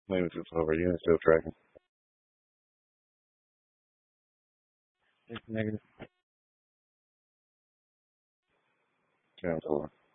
Maybe it's over. You still tracking. It's negative. Cancel.